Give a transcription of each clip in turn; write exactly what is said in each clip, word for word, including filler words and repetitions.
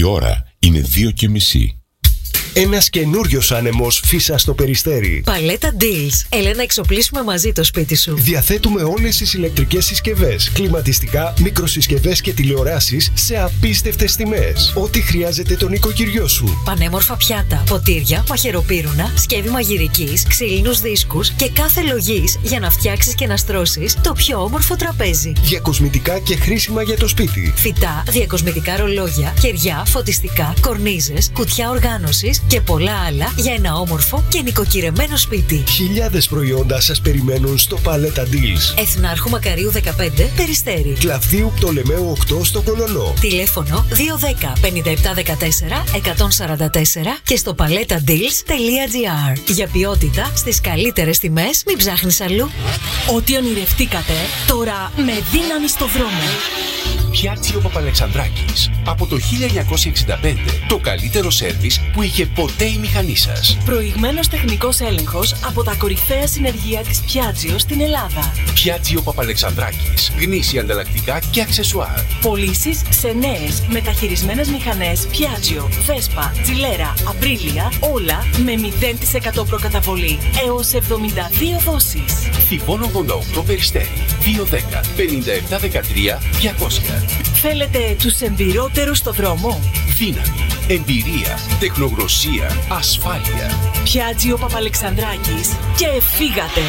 Η ώρα είναι δύο και μισή. Ένας καινούριος άνεμος φύσα στο Περιστέρι. Παλέτα Deals. Έλα να εξοπλίσουμε μαζί το σπίτι σου. Διαθέτουμε όλες τις ηλεκτρικές συσκευές, κλιματιστικά, μικροσυσκευές και τηλεοράσεις σε απίστευτες τιμές. Ό,τι χρειάζεται το νοικοκυριό σου. Πανέμορφα πιάτα, ποτήρια, μαχαιροπύρουνα, σκεύη μαγειρικής, ξύλινους δίσκους και κάθε λογής για να φτιάξεις και να στρώσεις το πιο όμορφο τραπέζι. Διακοσμητικά και χρήσιμα για το σπίτι. Φυτά, διακοσμητικά ρολόγια, κεριά, φωτιστικά, κορνίζες, κουτιά οργάνωσης και πολλά άλλα για ένα όμορφο και νοικοκυρεμένο σπίτι. Χιλιάδες προϊόντα σας περιμένουν στο Παλέτα Deals. Εθνάρχου Μακαρίου δεκαπέντε, Περιστέρι. Κλαβδίου Πτολεμαίου οκτώ στο Κολονό. Τηλέφωνο δύο ένα μηδέν πέντε επτά ένα τέσσερα εκατόν σαράντα τέσσερα και στο παλέτα deals τελεία τζι άρ. Για ποιότητα στις καλύτερες τιμές, μην ψάχνεις αλλού. Ό,τι ονειρευτήκατε, τώρα με δύναμη στο δρόμο. Πιάτσιο Παπαλεξανδράκης. Από το χίλια εννιακόσια εξήντα πέντε, το καλύτερο σέρβις που είχε ποτέ η μηχανή σας. Προηγμένος τεχνικός έλεγχος από τα κορυφαία συνεργεία της Πιάτσιο στην Ελλάδα. Πιάτσιο Παπαλεξανδράκης. Γνήσια ανταλλακτικά και αξεσουάρ. Πωλήσεις σε νέες μεταχειρισμένες μηχανές Πιάτσιο, Βέσπα, Τζιλέρα, Απρίλια, όλα με μηδέν τοις εκατό προκαταβολή έως εβδομήντα δύο δόσεις. Θηβών ογδόντα οκτώ Περιστέρι. δύο ένα μηδέν πενήντα επτά δεκατρία διακόσια. Θέλετε τους εμπειρότερους στο δρόμο? Δύναμη, εμπειρία, τεχνογνωσία, ασφάλεια. Πιάτσιο Παπαλεξανδράκης και φύγατε!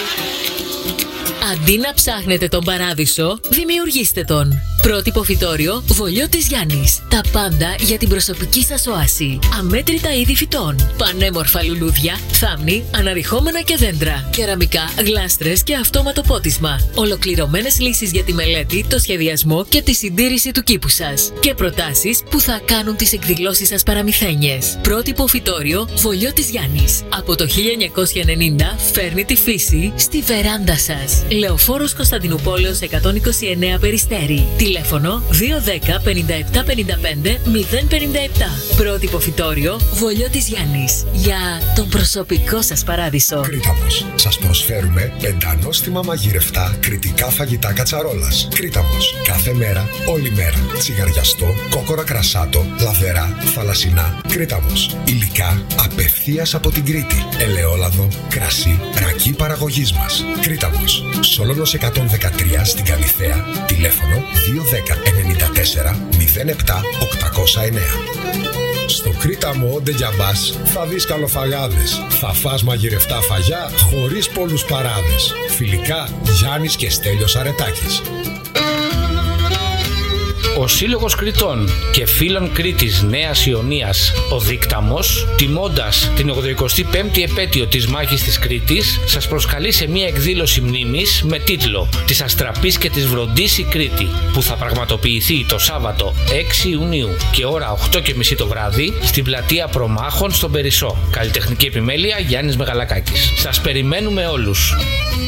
Αντί να ψάχνετε τον παράδεισο, δημιουργήστε τον. Πρότυπο φυτόριο Βολιώτης Γιάννης. Τα πάντα για την προσωπική σας οάση. Αμέτρητα είδη φυτών. Πανέμορφα λουλούδια, θάμνη, αναρριχόμενα και δέντρα. Κεραμικά, γλάστρες και αυτόματο πότισμα. Ολοκληρωμένες λύσεις για τη μελέτη, το σχεδιασμό και τη συντήρηση του κήπου σας. Και προτάσεις που θα κάνουν τις εκδηλώσεις σας παραμυθένιες. Πρότυπο φυτόριο Βολιώτης Γιάννης. Από το χίλια εννιακόσια ενενήντα φέρνει τη φύση στη βεράντα σας. Λεωφόρος Κωνσταντινούπολεως εκατόν είκοσι εννέα Περιστέρι. Τηλέφωνο δύο ένα μηδέν πενήντα επτά πενήντα πέντε μηδέν πενήντα επτά. Πρότυπο φυτόριο Βολιώτης Γιάννης. Για τον προσωπικό σας παράδεισο. Κρήταμος. Σας προσφέρουμε πεντανόστιμα μαγειρευτά κρητικά φαγητά κατσαρόλας. Κρήταμος. Κάθε μέρα, όλη μέρα. Τσιγαριαστό, κόκορα κρασάτο, λαβερά, θαλασσινά. Κρήταμος. Υλικά απευθείας από την Κρήτη. Ελαιόλαδο, κρασί, ρακί παραγωγής μας. Κρήταμος. Σόλωνος εκατόν δεκατρία στην Καλιθέα. Τηλέφωνο δύο ένα μηδέν ενενήντα τέσσερα μηδέν επτά οκτακόσια εννέα. Στο Κρήταμο Όντε Γιαμπάς θα δεις καλοφαγάδες. Θα φας μαγειρευτά φαγιά χωρίς πολλούς παράδες. Φιλικά, Γιάννης και Στέλιος Αρετάκης. Ο Σύλλογος Κρητών και Φίλων Κρήτης Νέας Ιωνίας, ο Δίκταμος, τιμώντας την ογδοηκοστή πέμπτη επέτειο της Μάχης της Κρήτης, σας προσκαλεί σε μια εκδήλωση μνήμης με τίτλο «Της Αστραπής και της Βροντής η Κρήτη», που θα πραγματοποιηθεί το Σάββατο έξι Ιουνίου και ώρα οκτώ και μισή το βράδυ στην πλατεία Προμάχων στον Περισσό. Καλλιτεχνική επιμέλεια Γιάννης Μεγαλακάκης. Σας περιμένουμε όλους.